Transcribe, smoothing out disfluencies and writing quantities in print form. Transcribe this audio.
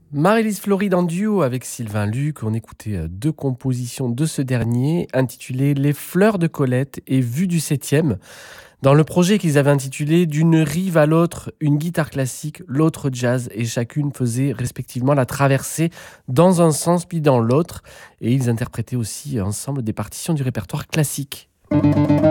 Marie-Lise Floride en duo avec Sylvain Luc, on écoutait deux compositions de ce dernier intitulées Les fleurs de Colette et Vue du 7e. Dans le projet qu'ils avaient intitulé D'une rive à l'autre, une guitare classique, l'autre jazz, et chacune faisait respectivement la traversée dans un sens puis dans l'autre. Et ils interprétaient aussi ensemble des partitions du répertoire classique.